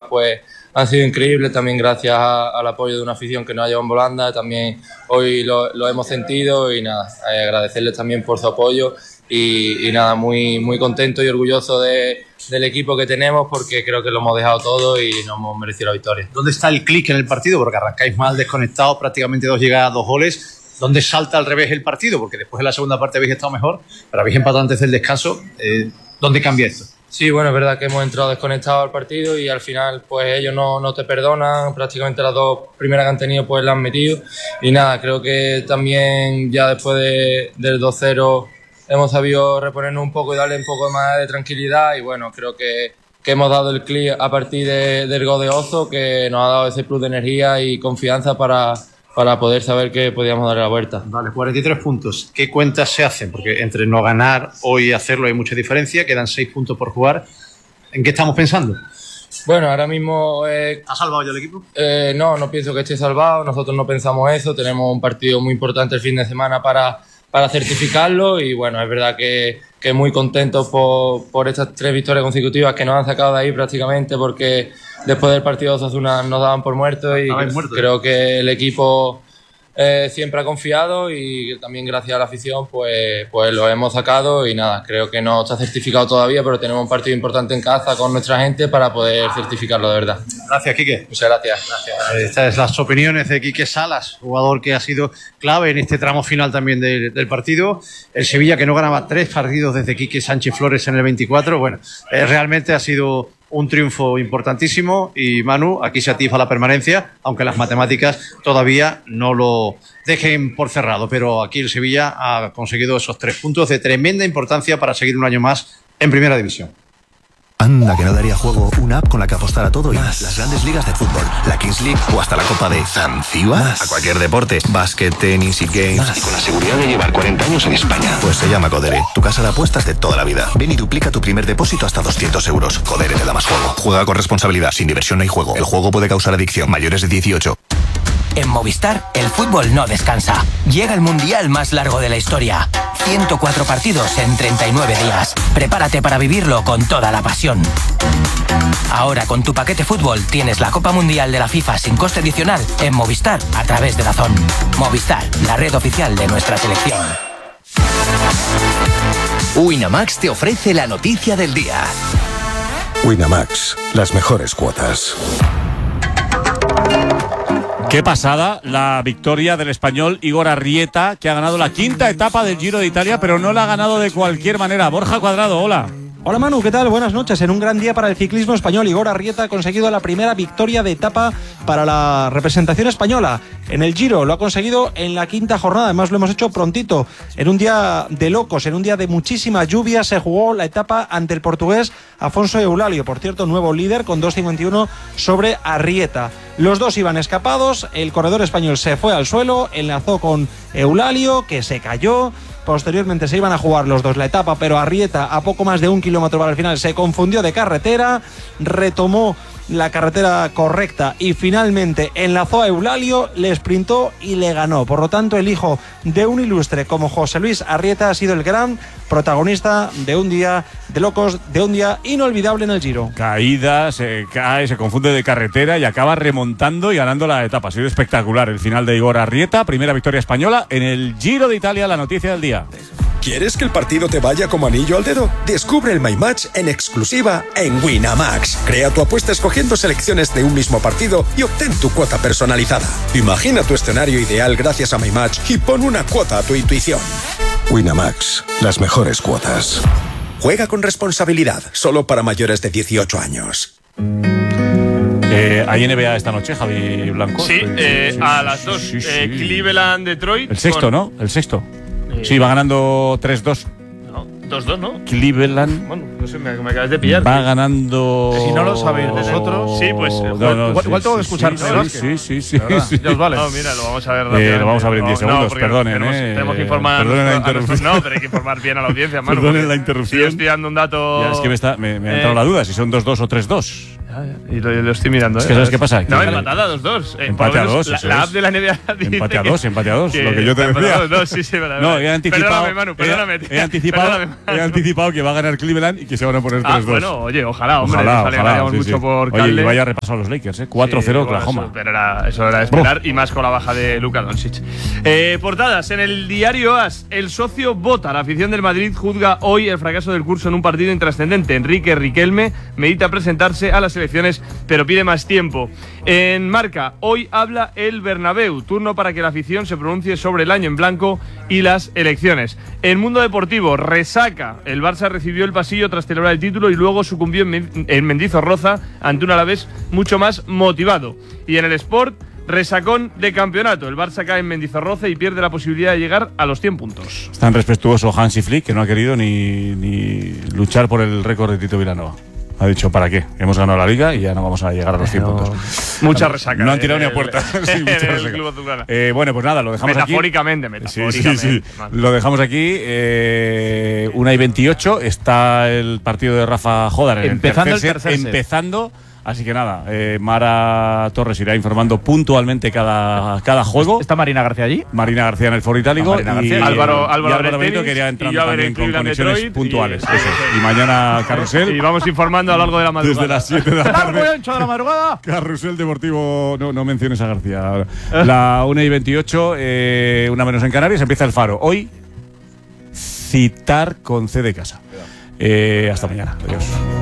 pues han sido increíbles, también gracias al apoyo de una afición que nos ha llevado en volanda, también hoy lo hemos sentido y nada, agradecerles también por su apoyo y nada, muy contento y orgulloso del equipo que tenemos porque creo que lo hemos dejado todo y nos hemos merecido la victoria. ¿Dónde está el clic en el partido? Porque arrancáis mal, desconectados, prácticamente 2 llegadas, 2 goles. ¿Dónde salta al revés el partido? Porque después en la segunda parte habéis estado mejor, pero habéis empatado antes del descanso. ¿Dónde cambia esto? Sí, bueno, es verdad que hemos entrado desconectados al partido y al final pues ellos no te perdonan, prácticamente las 2 primeras que han tenido pues las han metido y nada, creo que también ya después del 2-0 hemos sabido reponernos un poco y darle un poco más de tranquilidad y bueno, creo que hemos dado el clic a partir del gol de Ozo que nos ha dado ese plus de energía y confianza para poder saber que podíamos darle la vuelta. Vale, 43 puntos. ¿Qué cuentas se hacen? Porque entre no ganar hoy y hacerlo hay mucha diferencia, quedan 6 puntos por jugar. ¿En qué estamos pensando? Bueno, ahora mismo... ¿Ha salvado ya el equipo? No pienso que esté salvado, nosotros no pensamos eso, tenemos un partido muy importante el fin de semana para certificarlo y bueno, es verdad que muy contentos por estas 3 victorias consecutivas que nos han sacado de ahí prácticamente porque después del partido de Osasuna nos daban por muertos y creo que el equipo siempre ha confiado y también gracias a la afición pues lo hemos sacado y nada, creo que no está certificado todavía pero tenemos un partido importante en casa con nuestra gente para poder certificarlo de verdad. Gracias, Quique. Muchas gracias. Estas son las opiniones de Quique Salas, jugador que ha sido clave en este tramo final también del partido. El Sevilla que no ganaba 3 partidos desde Quique Sánchez Flores en el 24. Bueno, realmente ha sido un triunfo importantísimo y Manu, aquí se atisba la permanencia, aunque las matemáticas todavía no lo dejen por cerrado, pero aquí el Sevilla ha conseguido esos 3 puntos de tremenda importancia para seguir un año más en Primera División. Anda, que no daría juego una app con la que apostar a todo y más. Las grandes ligas de fútbol, la Kings League o hasta la Copa de Zanzíbar. A cualquier deporte, básquet, tenis y games. Más. Y con la seguridad de llevar 40 años en España. Pues se llama Codere, tu casa de apuestas de toda la vida. Ven y duplica tu primer depósito hasta 200 euros. Codere te da más juego. Juega con responsabilidad, sin diversión no hay juego. El juego puede causar adicción. Mayores de 18. En Movistar, el fútbol no descansa. Llega el mundial más largo de la historia. 104 partidos en 39 días. Prepárate para vivirlo con toda la pasión. Ahora con tu paquete fútbol tienes la Copa Mundial de la FIFA sin coste adicional en Movistar a través de DAZN. Movistar, la red oficial de nuestra selección. Winamax te ofrece la noticia del día. Winamax, las mejores cuotas. Qué pasada la victoria del español Igor Arrieta, que ha ganado la 5ª etapa del Giro de Italia, pero no la ha ganado de cualquier manera. Borja Cuadrado, hola. Hola Manu, ¿qué tal? Buenas noches. En un gran día para el ciclismo español, Igor Arrieta ha conseguido la primera victoria de etapa para la representación española. En el Giro lo ha conseguido en la 5ª jornada, además lo hemos hecho prontito. En un día de locos, en un día de muchísima lluvia, se jugó la etapa ante el portugués Afonso Eulalio. Por cierto, nuevo líder con 2.51 sobre Arrieta. Los dos iban escapados, el corredor español se fue al suelo, enlazó con Eulalio, que se cayó. Posteriormente se iban a jugar los dos la etapa, pero Arrieta, a poco más de 1 kilómetro para el final, se confundió de carretera, retomó la carretera correcta y finalmente enlazó a Eulalio, le sprintó y le ganó. Por lo tanto, el hijo de un ilustre como José Luis Arrieta ha sido el gran protagonista de un día de locos, de un día inolvidable en el Giro. Caída, se cae, se confunde de carretera y acaba remontando y ganando la etapa. Ha sido espectacular el final de Igor Arrieta, primera victoria española en el Giro de Italia, la noticia del día. ¿Quieres que el partido te vaya como anillo al dedo? Descubre el My Match en exclusiva en Winamax. Crea tu apuesta escogiendo selecciones de un mismo partido y obtén tu cuota personalizada. Imagina tu escenario ideal gracias a My Match y pon una cuota a tu intuición. Winamax, las mejores cuotas. Juega con responsabilidad, solo para mayores de 18 años. ¿Hay NBA esta noche, Javi Blanco? Sí, a las 2. Sí. Cleveland-Detroit. El sexto, ¿no? El sexto. Sí, va ganando 3-2. No, 2-2, ¿no? Cleveland. Bueno, no sé, me acabas de pillar. Va ganando. Si no lo sabéis vosotros. Sí, pues. Igual tengo que escuchar. Sí. Ya os vale. No, mira, lo vamos a ver rápido. Lo vamos a ver en 10 segundos, perdonen. Tenemos que informar. Perdonen la interrupción. No, pero hay que informar bien a la audiencia, Manu. Perdonen la interrupción. Si yo estoy dando un dato. Ya, es que me ha entrado la duda si son 2-2 o 3-2. Y lo estoy mirando. Es que ¿sabes qué pasa? No, Que- empatada 2-2. Empate a 2, eso La es. app de la NBA dice Empate a 2, empate a 2, lo que yo te empate decía. a 2, sí, verdad. No, he anticipado. Perdóname, Manu, perdóname. He anticipado, Perdóname, Manu. he anticipado que va a ganar Cleveland y que se van a poner 3-2. Bueno, oye, ojalá, hombre. Ojalá, nos alegraríamos sí, mucho sí. por Oye, Calde. y vaya repasado a los Lakers, 4-0 Oklahoma. Eso, pero eso era de esperar, y más con la baja de Luka Doncic. Portadas. En el diario AS, el socio vota. La afición del Madrid juzga hoy el fracaso del curso en un partido intrascendente. Enrique Riquelme medita presentarse a las elecciones, pero pide más tiempo. En Marca, hoy habla el Bernabéu. Turno para que la afición se pronuncie sobre el año en blanco y las elecciones. En Mundo Deportivo, resaca. El Barça recibió el pasillo tras celebrar el título y luego sucumbió en Mendizorroza ante un Alavés mucho más motivado. Y en el Sport, resacón de campeonato. El Barça cae en Mendizorroza y pierde la posibilidad de llegar a los 100 puntos. Es tan respetuoso Hansi Flick que no ha querido ni luchar por el récord de Tito Vilanova. Ha dicho, ¿para qué? Hemos ganado la Liga y ya no vamos a llegar a los 100 puntos. Mucha resaca. No han tirado ni a puerta. Sí, mucha en el resaca. Club Azulgrana. Bueno, pues nada, lo dejamos Metafóricamente. aquí. Sí. Lo dejamos aquí. 1:28. Está el partido de Rafa Jodar en Empezando el tercer set. Empezando. Así que nada, Mara Torres irá informando puntualmente cada juego. ¿Está Marina García allí? Marina García en el Foro Itálico. García. Y Álvaro Benito que irá entrando también con conexiones Detroit, puntuales. Y mañana Carrusel. Y vamos informando a lo largo de la madrugada. Desde las 7 de la ¡Largo y tarde. ancho de la madrugada! Carrusel Deportivo, no menciones a García. La 1:28, una menos en Canarias, empieza el Faro. Hoy, citar con C de casa. Hasta mañana. Adiós.